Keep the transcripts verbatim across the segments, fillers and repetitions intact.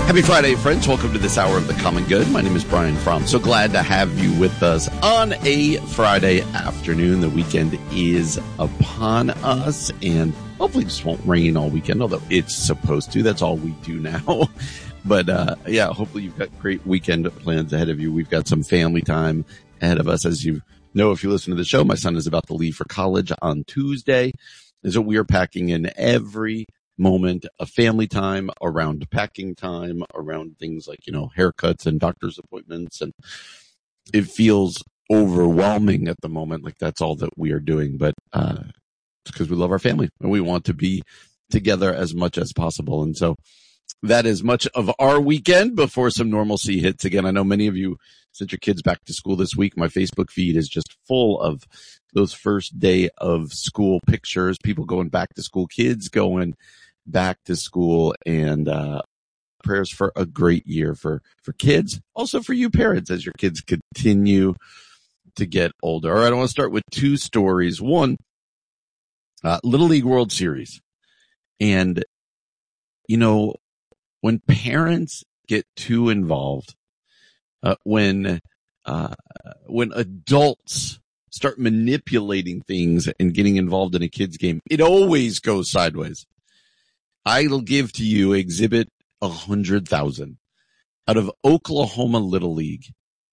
Happy Friday, friends. Welcome to this hour of The Common Good. My name is Brian Fromm. So glad to have you with us on a Friday afternoon. The weekend is upon us, and hopefully this won't rain all weekend, although it's supposed to. That's all we do now. But, uh, yeah, hopefully you've got great weekend plans ahead of you. We've got some family time ahead of us. As you know, if you listen to the show, my son is about to leave for college on Tuesday. And so we are packing in every moment of family time, around packing time, around things like, you know, haircuts and doctor's appointments. And it feels overwhelming at the moment. Like that's all that we are doing. But, uh, it's because we love our family and we want to be together as much as possible. And so that is much of our weekend before some normalcy hits again. I know many of you sent your kids back to school this week. My Facebook feed is just full of those first day of school pictures, people going back to school, kids going back to school, and uh prayers for a great year for for kids, also for you parents as your kids continue to get older. All right, I want to start with two stories. One, uh Little League World Series. And you know, when parents get too involved, uh when uh when adults start manipulating things and getting involved in a kid's game, it always goes sideways. I'll give to you exhibit one hundred thousand out of Oklahoma Little League.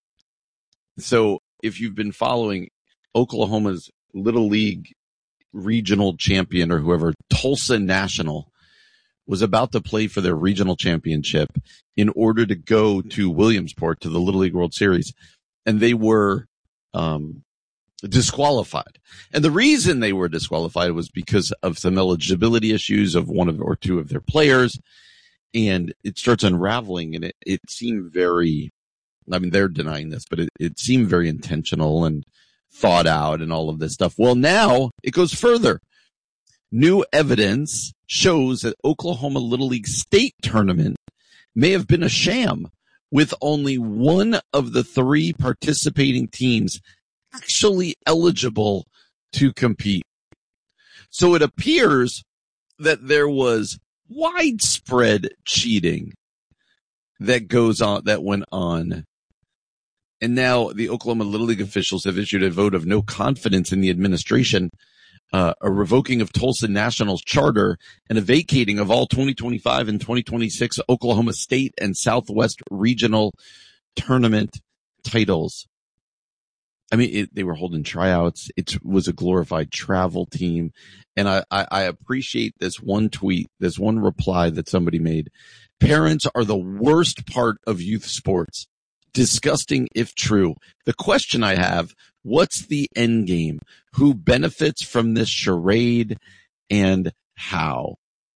So if you've been following Oklahoma's Little League regional champion or whoever, Tulsa National, was about to play for their regional championship in order to go to Williamsport to the Little League World Series. And they were um disqualified. And the reason they were disqualified was because of some eligibility issues of one of or two of their players. And it starts unraveling, and it, it seemed very, I mean, they're denying this, but it, it seemed very intentional and thought out and all of this stuff. Well, now it goes further. New evidence shows that Oklahoma Little League state tournament may have been a sham, with only one of the three participating teams actually eligible to compete. So it appears that there was widespread cheating that goes on, that went on. And now the Oklahoma Little League officials have issued a vote of no confidence in the administration, uh, a revoking of Tulsa National's charter, and a vacating of all twenty twenty-five and twenty twenty-six Oklahoma State and Southwest Regional Tournament titles. I mean, it, they were holding tryouts. It was a glorified travel team. And I, I, I appreciate this one tweet, this one reply that somebody made. Parents are the worst part of youth sports. Disgusting if true. The question I have, what's the end game? Who benefits from this charade and how?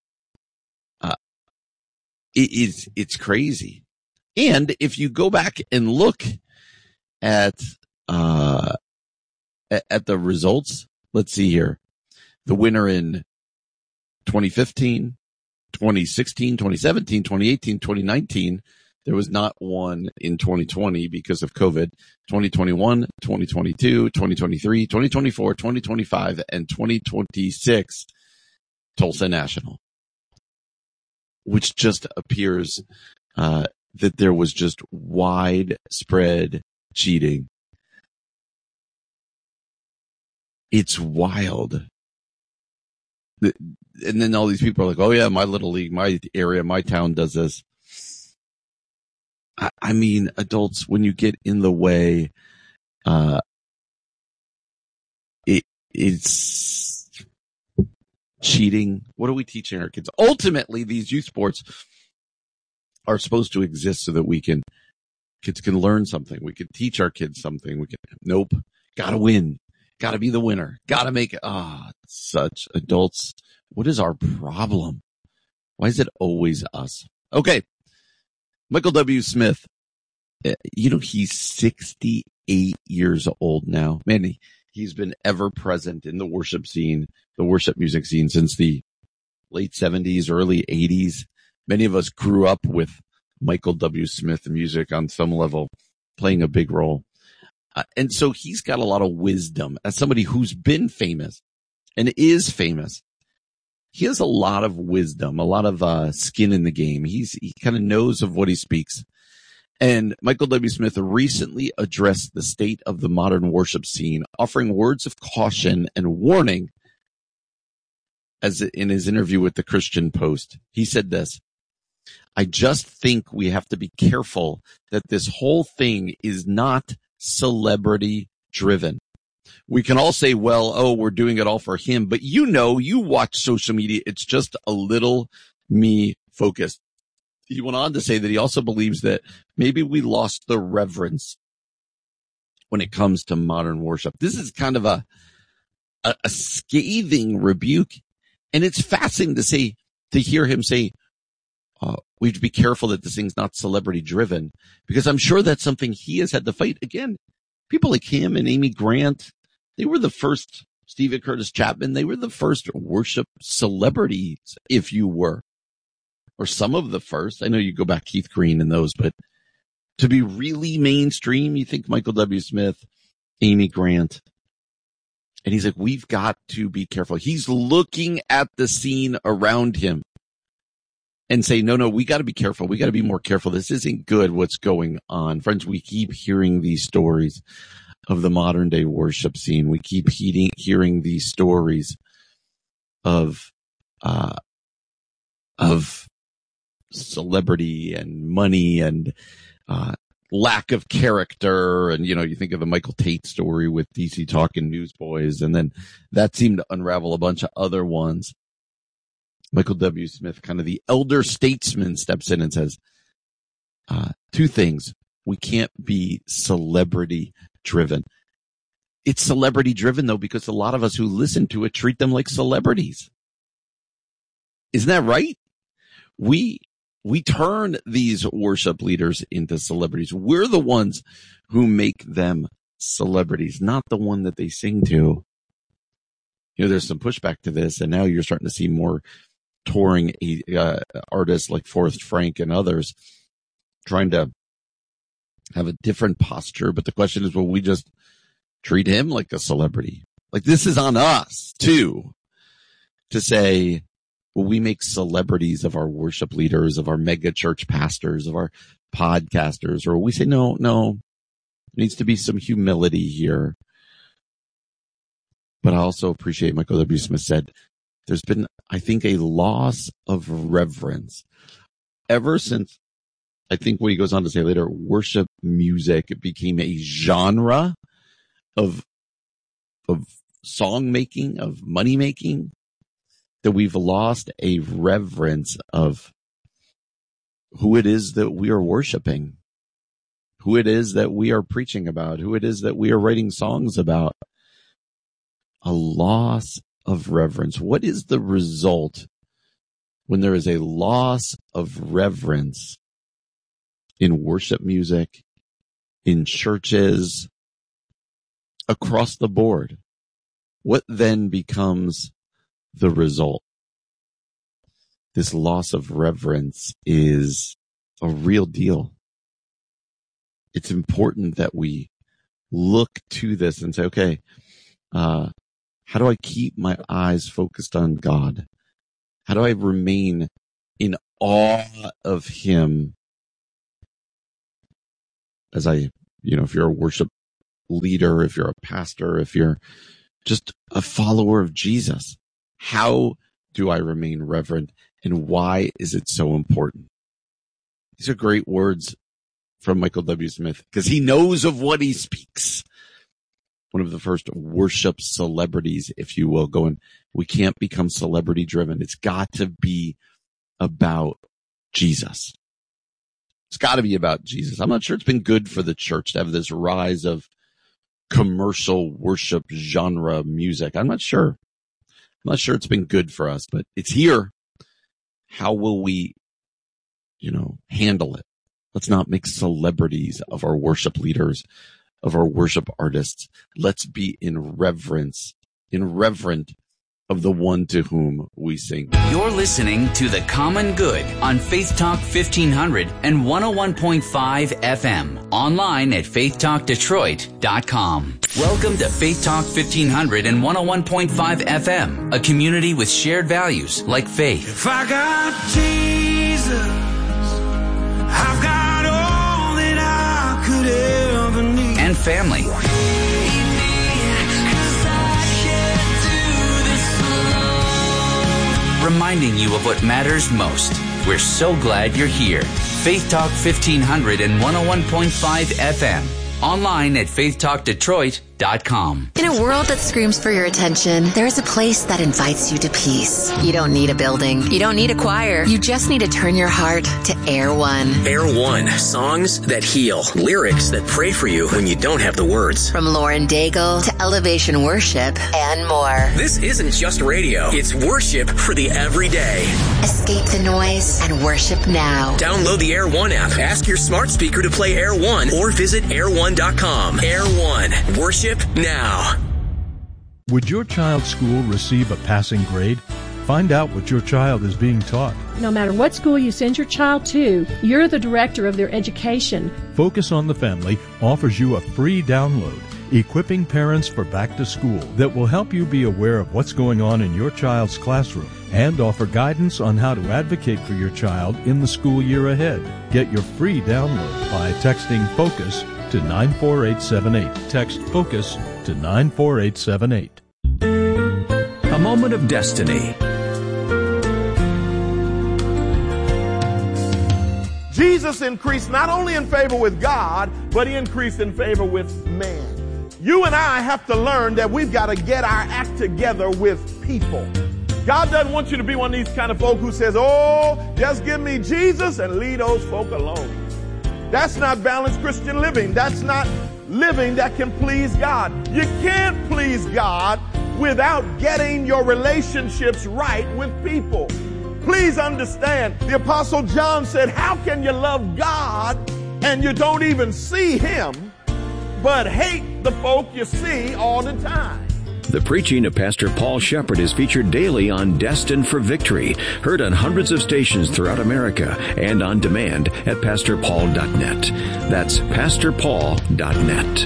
Uh, it is, it's crazy. And if you go back and look at, uh, at, at the results, let's see here. The winner in twenty fifteen, twenty sixteen, twenty seventeen, twenty eighteen, twenty nineteen. There was not one in twenty twenty because of COVID. twenty twenty-one, twenty twenty-two, twenty twenty-three, twenty twenty-four, twenty twenty-five, and twenty twenty-six Tulsa National, which just appears uh, that there was just widespread cheating. It's wild. And then all these people are like, oh yeah, my little league, my area, my town does this. I, I mean, adults, when you get in the way, uh, it, it's cheating. What are we teaching our kids? Ultimately, these youth sports are supposed to exist so that we can, kids can learn something. We can teach our kids something. We can, nope, gotta win. Gotta be the winner. Gotta make it. Ah, oh, such adults. What is our problem? Why is it always us? Okay. Michael W. Smith, you know, he's sixty-eight years old now. Man, he, he's been ever present in the worship scene, the worship music scene since the late seventies, early eighties. Many of us grew up with Michael W. Smith music on some level playing a big role. Uh, and so he's got a lot of wisdom as somebody who's been famous and is famous. he has a lot of wisdom, a lot of uh, skin in the game. He's he kind of knows of what he speaks. And Michael W. Smith recently addressed the state of the modern worship scene, offering words of caution and warning. As in his interview with the Christian Post, he said this: I just think we have to be careful that this whole thing is not celebrity driven. We can all say, well, oh, we're doing it all for him. But you know, you watch social media, it's just a little me focused. He went on to say that he also believes that maybe we lost the reverence when it comes to modern worship. This is kind of a, a, a scathing rebuke. And it's fascinating to say, to hear him say, uh, we have to be careful that this thing's not celebrity driven, because I'm sure that's something he has had to fight. Again, people like him and Amy Grant, they were the first, Stephen Curtis Chapman, they were the first worship celebrities, if you were, or some of the first. I know you go back Keith Green and those, but to be really mainstream, you think Michael W. Smith, Amy Grant. And he's like, we've got to be careful. He's looking at the scene around him and say, no, no, we got to be careful. We got to be more careful. This isn't good what's going on. Friends, we keep hearing these stories of the modern day worship scene. We keep hearing, hearing these stories of, uh, of celebrity and money and, uh, lack of character. And, you know, you think of the Michael Tate story with D C Talk and Newsboys, and then that seemed to unravel a bunch of other ones. Michael W. Smith, kind of the elder statesman, steps in and says, uh, two things. We can't be celebrity driven. It's celebrity driven, though, because a lot of us who listen to it treat them like celebrities. Isn't that right? We, we turn these worship leaders into celebrities. We're the ones who make them celebrities, not the one that they sing to. You know, there's some pushback to this, and now you're starting to see more touring uh, artists like Forrest Frank and others trying to have a different posture. But the question is, will we just treat him like a celebrity? Like, this is on us too, to say, will we make celebrities of our worship leaders, of our mega church pastors, of our podcasters? Or will we say, no, no, there needs to be some humility here. But I also appreciate Michael W. Smith said, there's been, I think, a loss of reverence ever since, I think what he goes on to say later, worship music became a genre of, of song making, of money making, that we've lost a reverence of who it is that we are worshiping, who it is that we are preaching about, who it is that we are writing songs about. A loss of reverence. What is the result when there is a loss of reverence in worship music, in churches, across the board? What then becomes the result? This loss of reverence is a real deal. It's important that we look to this and say, okay, uh, how do I keep my eyes focused on God? How do I remain in awe of Him as I, you know, if you're a worship leader, if you're a pastor, if you're just a follower of Jesus, how do I remain reverent, and why is it so important? These are great words from Michael W. Smith, because he knows of what he speaks. One of the first worship celebrities, if you will, going, we can't become celebrity driven. It's got to be about Jesus. It's got to be about Jesus. I'm not sure it's been good for the church to have this rise of commercial worship genre music. I'm not sure. I'm not sure it's been good for us, but it's here. How will we, you know, handle it? Let's not make celebrities of our worship leaders, of our worship artists. Let's be in reverence, in reverent of the one to whom we sing. You're listening to The Common Good on Faith Talk fifteen hundred and one oh one point five F M. Online at faith talk detroit dot com. Welcome to Faith Talk fifteen hundred and one oh one point five F M, a community with shared values like faith. If I got Jesus, I've got all that I could ever need. And family. Reminding you of what matters most. We're so glad you're here. Faith Talk fifteen hundred and one oh one point five F M. Online at faith talk detroit dot com. In a world that screams for your attention, there is a place that invites you to peace. You don't need a building. You don't need a choir. You just need to turn your heart to Air One. Air One. Songs that heal. Lyrics that pray for you when you don't have the words. From Lauren Daigle to Elevation Worship and more. This isn't just radio. It's worship for the everyday. Escape the noise and worship now. Download the Air One app. Ask your smart speaker to play Air One or visit air one dot com. Air One. Worship now. Would your child's school receive a passing grade? Find out what your child is being taught. No matter what school you send your child to, you're the director of their education. Focus on the Family offers you a free download, Equipping Parents for Back to School, that will help you be aware of what's going on in your child's classroom and offer guidance on how to advocate for your child in the school year ahead. Get your free download by texting FOCUS to nine four eight seven eight. Text FOCUS to nine four eight seven eight. A moment of destiny. Jesus increased not only in favor with God, but he increased in favor with man. You and I have to learn that we've got to get our act together with people. God doesn't want you to be one of these kind of folk who says, oh, just give me Jesus and leave those folk alone. That's not balanced Christian living. That's not living that can please God. You can't please God without getting your relationships right with people. Please understand, the Apostle John said, how can you love God and you don't even see him, but hate the folk you see all the time? The preaching of Pastor Paul Shepherd is featured daily on Destined for Victory, heard on hundreds of stations throughout America and on demand at pastor paul dot net. That's pastor paul dot net.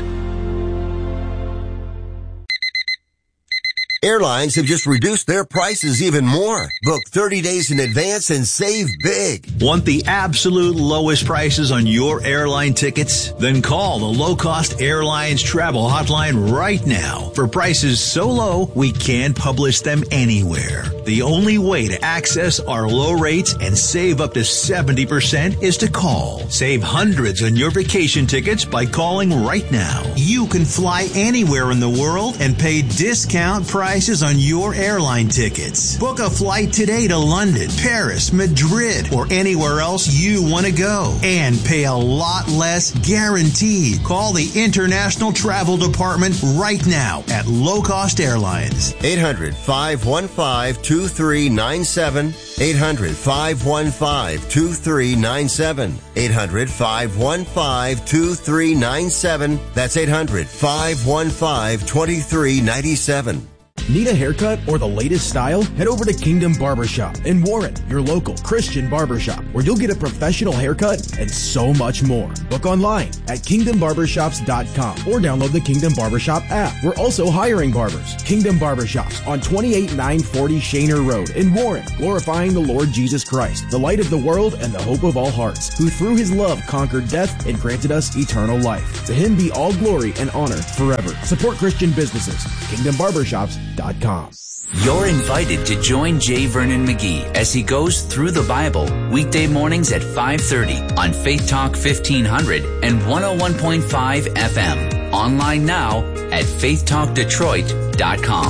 Airlines have just reduced their prices even more. Book thirty days in advance and save big. Want the absolute lowest prices on your airline tickets? Then call the Low Cost Airlines Travel Hotline right now for prices so low we can't publish them anywhere. The only way to access our low rates and save up to seventy percent is to call. Save hundreds on your vacation tickets by calling right now. You can fly anywhere in the world and pay discount prices on your airline tickets. Book a flight today to London, Paris, Madrid, or anywhere else you want to go and pay a lot less guaranteed. Call the International Travel Department right now at Low Cost Airlines. eight hundred, five one five, two three nine seven. eight hundred, five one five, two three nine seven. eight hundred, five one five, two three nine seven. That's eight hundred, five one five, two three nine seven. Need a haircut or the latest style? Head over to Kingdom Barbershop in Warren, your local Christian barbershop, where you'll get a professional haircut and so much more. Book online at kingdom barbershops dot com or download the Kingdom Barbershop app. We're also hiring barbers. Kingdom Barbershops on twenty-eight nine forty Shaner Road in Warren, glorifying the Lord Jesus Christ, the light of the world and the hope of all hearts, who through his love conquered death and granted us eternal life. To him be all glory and honor forever. Support Christian businesses. kingdom barbershops dot com. You're invited to join J. Vernon McGee as he goes through the Bible weekday mornings at five thirty on Faith Talk fifteen hundred and one oh one point five F M. Online now at faith talk detroit dot com.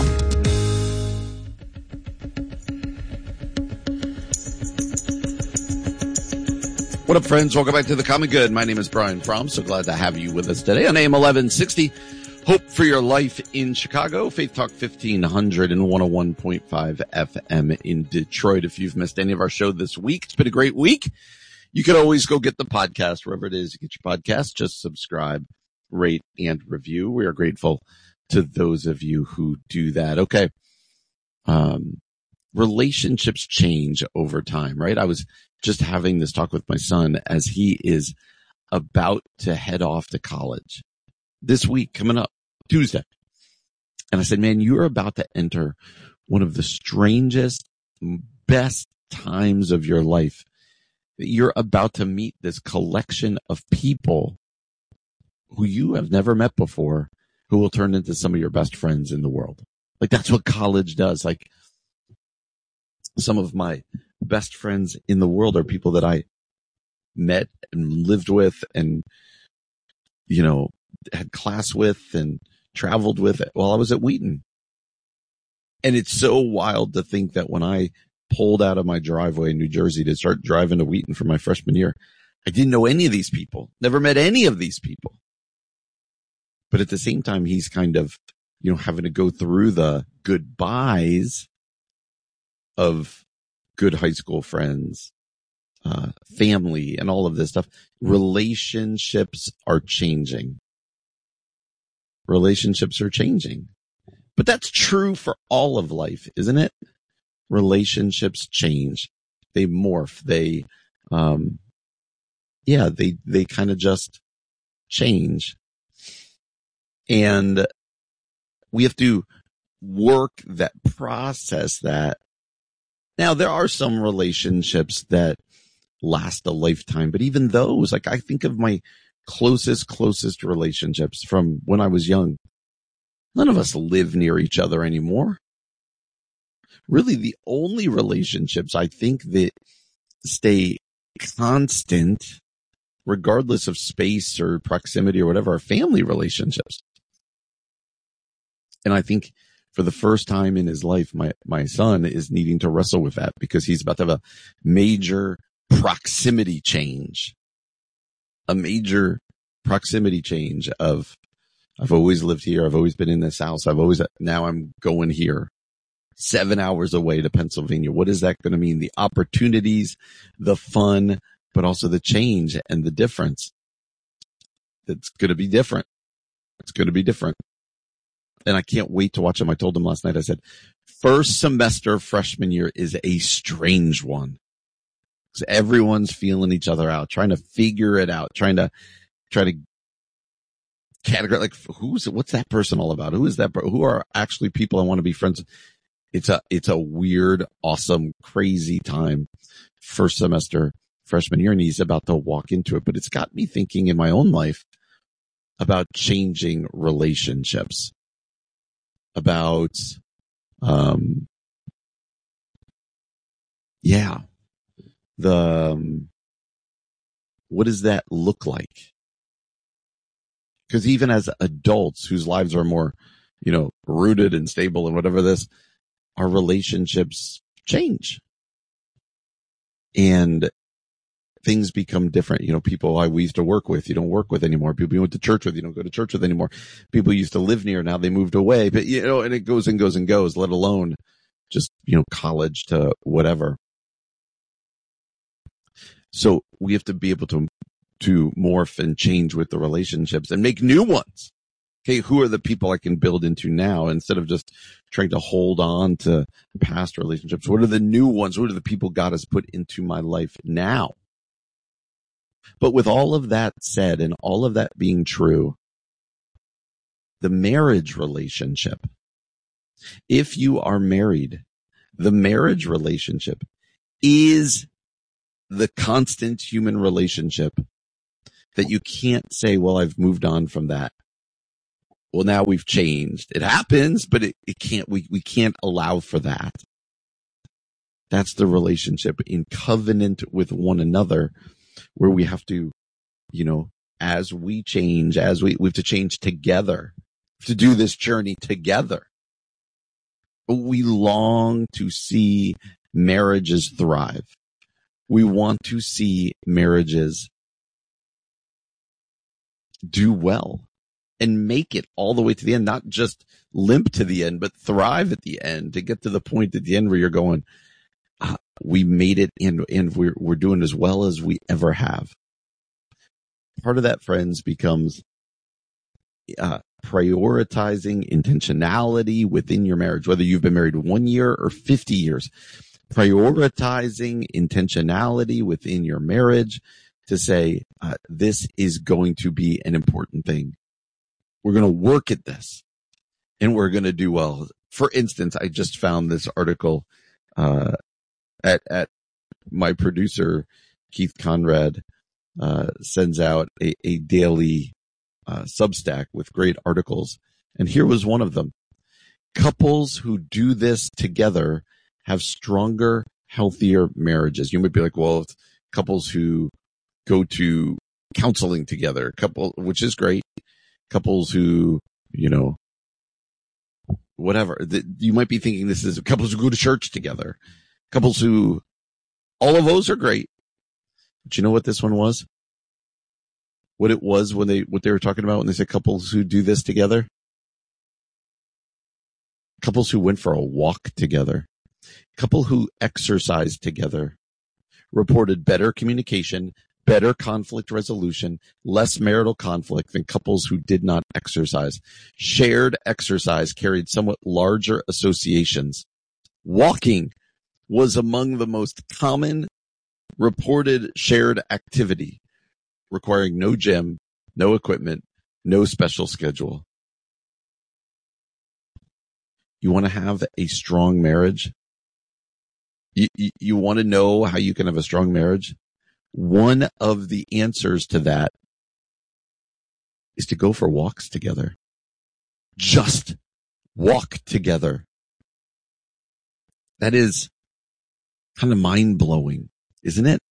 What up, friends? Welcome back to The Common Good. My name is Brian Fromm. So glad to have you with us today on A M eleven sixty. Hope for Your Life in Chicago, Faith Talk fifteen hundred and one oh one point five F M in Detroit. If you've missed any of our show this week, it's been a great week. You can always go get the podcast wherever it is you get your podcast. Just subscribe, rate, and review. We are grateful to those of you who do that. Okay. um, relationships change over time, right? I was just having this talk with my son as he is about to head off to college this week, coming up Tuesday. And I said, man, you're about to enter one of the strangest, best times of your life. You're about to meet this collection of people who you have never met before, who will turn into some of your best friends in the world. Like, that's what college does. Like, some of my best friends in the world are people that I met and lived with and, you know, had class with and traveled with while I was at Wheaton. And it's so wild to think that when I pulled out of my driveway in New Jersey to start driving to Wheaton for my freshman year, I didn't know any of these people, never met any of these people. But at the same time, he's kind of, you know, having to go through the goodbyes of good high school friends, uh, family, and all of this stuff. Relationships are changing. Relationships are changing. But that's true for all of life, isn't it? Relationships change. They morph. They, um, yeah, they, they kind of just change. And we have to work that process that. Now, there are some relationships that last a lifetime, but even those, like, I think of my closest, closest relationships from when I was young. None of us live near each other anymore. Really, the only relationships I think that stay constant, regardless of space or proximity or whatever, are family relationships. And I think for the first time in his life, my, my son is needing to wrestle with that because he's about to have a major proximity change, a major proximity change of, I've always lived here. I've always been in this house. I've always, now I'm going here seven hours away to Pennsylvania. What is that going to mean? The opportunities, the fun, but also the change and the difference. It's going to be different. It's going to be different. And I can't wait to watch him. I told him last night, I said, first semester of freshman year is a strange one. Because everyone's feeling each other out, trying to figure it out, trying to, try to categorize, like, who's, what's that person all about? Who is that? Who are actually people I want to be friends with? It's a, it's a weird, awesome, crazy time. First semester, freshman year, and he's about to walk into it. But it's got me thinking in my own life about changing relationships, about, um, yeah, the, um, what does that look like? Because even as adults whose lives are more, you know, rooted and stable and whatever this, our relationships change. And things become different. You know, people I we used to work with, you don't work with anymore. People you went to church with, you don't go to church with anymore. People you used to live near, now they moved away. But, you know, and it goes and goes and goes, let alone just, you know, college to whatever. So we have to be able to, to morph and change with the relationships and make new ones. Okay, who are the people I can build into now instead of just trying to hold on to past relationships? What are the new ones? What are the people God has put into my life now? But with all of that said and all of that being true, the marriage relationship, if you are married, the marriage relationship is the constant human relationship that you can't say, well, I've moved on from that. Well, now we've changed. It happens, but it, it can't, we, we can't allow for that. That's the relationship in covenant with one another where we have to, you know, as we change, as we, we have to change together, to do this journey together. We long to see marriages thrive. We want to see marriages do well and make it all the way to the end, not just limp to the end, but thrive at the end, to get to the point at the end where you're going, ah, we made it and, and we're, we're doing as well as we ever have. Part of that, friends, becomes uh, prioritizing intentionality within your marriage, whether you've been married one year or fifty years, prioritizing intentionality within your marriage to say, uh, this is going to be an important thing. We're going to work at this and we're going to do well. For instance, I just found this article, uh, at, at my producer, Keith Conrad, uh, sends out a, a daily, uh, Substack with great articles. And here was one of them. Couples who do this together have stronger, healthier marriages. You might be like, well, it's couples who go to counseling together, couple, which is great. Couples who, you know, whatever. The, you might be thinking this is couples who go to church together, couples who, all of those are great. But you know what this one was? What it was when they, what they were talking about when they said couples who do this together? Couples who went for a walk together. Couple who exercise together reported better communication, better conflict resolution, less marital conflict than couples who did not exercise. Shared exercise carried somewhat larger associations. Walking was among the most common reported shared activity, requiring no gym, no equipment, no special schedule. You want to have a strong marriage? You, you, you want to know how you can have a strong marriage? One of the answers to that is to go for walks together. Just walk together. That is kind of mind-blowing, isn't it?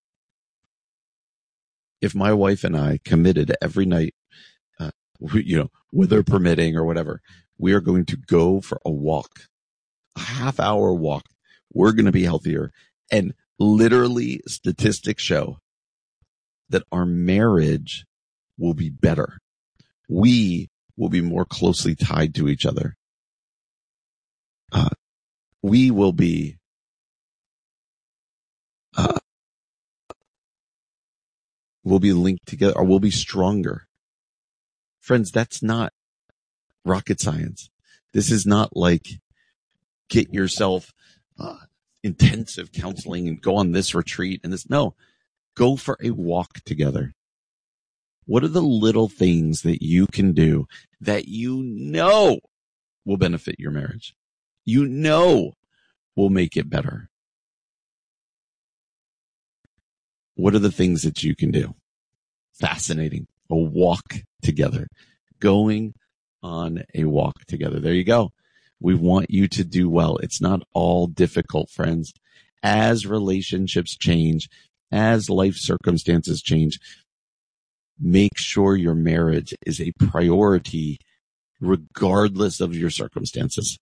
If my wife and I committed every night, uh, you know, weather permitting or whatever, we are going to go for a walk, a half hour walk. We're going to be healthier. And literally statistics show that our marriage will be better. We will be more closely tied to each other. Uh, we will be, uh, we'll be linked together, or we'll be stronger. Friends, that's not rocket science. This is not like get yourself uh, intensive counseling and go on this retreat and this. No, go for a walk together. What are the little things that you can do that you know will benefit your marriage? You know will make it better. What are the things that you can do? Fascinating. A walk together. Going on a walk together. There you go. We want you to do well. It's not all difficult, friends. As relationships change, as life circumstances change, make sure your marriage is a priority regardless of your circumstances.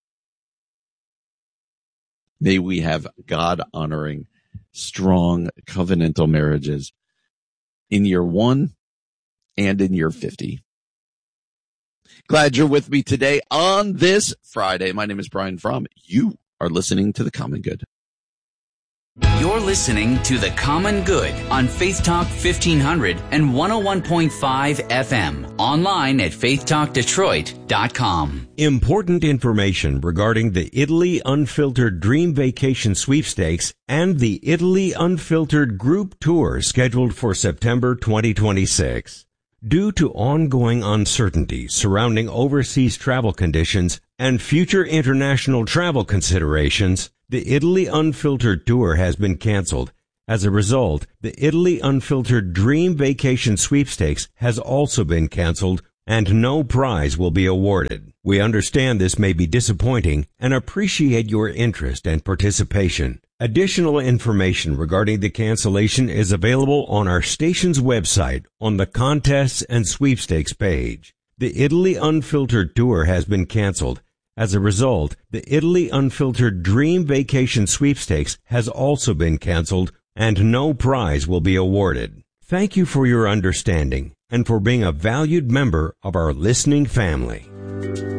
May we have God-honoring, strong, covenantal marriages in year one and in year fifty. Glad you're with me today on this Friday. My name is Brian Fromm. You are listening to The Common Good. You're listening to The Common Good on Faith Talk fifteen hundred and one oh one point five F M. Online at faith talk detroit dot com. Important information regarding the Italy Unfiltered Dream Vacation Sweepstakes and the Italy Unfiltered Group Tour scheduled for September twenty twenty-six. Due to ongoing uncertainty surrounding overseas travel conditions and future international travel considerations, the Italy Unfiltered Tour has been canceled. As a result, the Italy Unfiltered Dream Vacation Sweepstakes has also been canceled, and no prize will be awarded. We understand this may be disappointing and appreciate your interest and participation. Additional information regarding the cancellation is available on our station's website on the Contests and Sweepstakes page. The Italy Unfiltered Tour has been canceled. As a result, the Italy Unfiltered Dream Vacation Sweepstakes has also been canceled, and no prize will be awarded. Thank you for your understanding and for being a valued member of our listening family.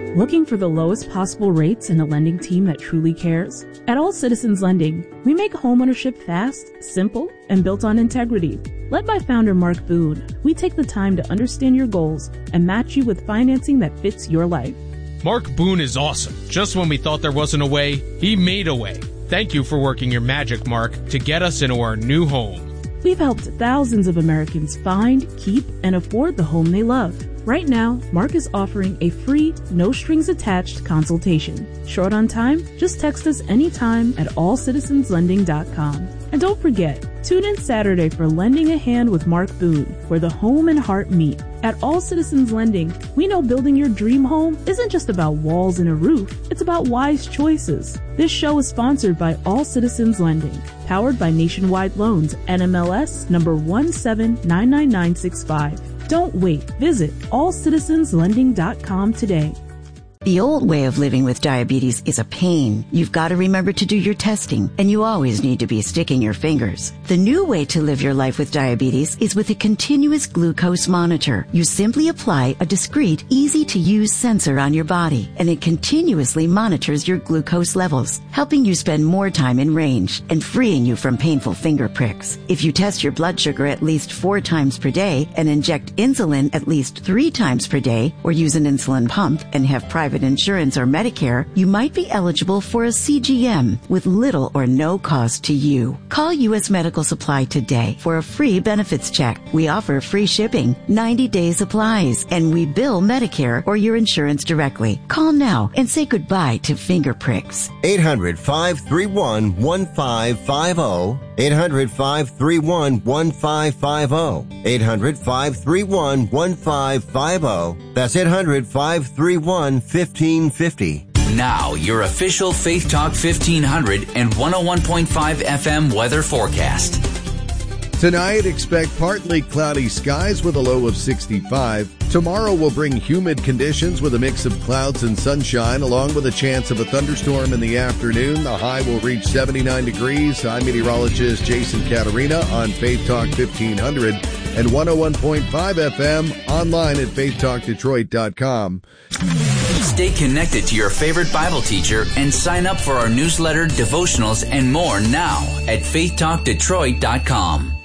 Looking for the lowest possible rates and a lending team that truly cares? At All Citizens Lending, we make homeownership fast, simple, and built on integrity. Led by founder Mark Boone, we take the time to understand your goals and match you with financing that fits your life. Mark Boone is awesome. Just when we thought there wasn't a way, he made a way. Thank you for working your magic, Mark, to get us into our new home. We've helped thousands of Americans find, keep, and afford the home they love. Right now, Mark is offering a free, no-strings-attached consultation. Short on time? Just text us anytime at all citizens lending dot com. And don't forget, tune in Saturday for Lending a Hand with Mark Boone, where the home and heart meet. At All Citizens Lending, we know building your dream home isn't just about walls and a roof, it's about wise choices. This show is sponsored by All Citizens Lending, powered by Nationwide Loans, N M L S number one seven nine nine nine six five. Don't wait. Visit all citizens lending dot com today. The old way of living with diabetes is a pain. You've got to remember to do your testing, and you always need to be sticking your fingers. The new way to live your life with diabetes is with a continuous glucose monitor. You simply apply a discreet, easy-to-use sensor on your body, and it continuously monitors your glucose levels, helping you spend more time in range and freeing you from painful finger pricks. If you test your blood sugar at least four times per day and inject insulin at least three times per day, or use an insulin pump and have private insurance or Medicare, you might be eligible for a C G M with little or no cost to you. Call U S Medical Supply today for a free benefits check. We offer free shipping, ninety day supplies, and we bill Medicare or your insurance directly. Call now and say goodbye to finger pricks. eight hundred, five three one, one five five zero. eight hundred, five three one, one five five zero. eight hundred, five three one, one five five zero. That's eight hundred, five three one, fifteen fifty. Now, your official Faith Talk fifteen hundred and one oh one point five F M weather forecast. Tonight, expect partly cloudy skies with a low of sixty-five. Tomorrow will bring humid conditions with a mix of clouds and sunshine, along with a chance of a thunderstorm in the afternoon. The high will reach seventy-nine degrees. I'm meteorologist Jason Caterina on Faith Talk fifteen hundred and one oh one point five F M, online at faith talk detroit dot com. Stay connected to your favorite Bible teacher and sign up for our newsletter, devotionals, and more now at faith talk detroit dot com.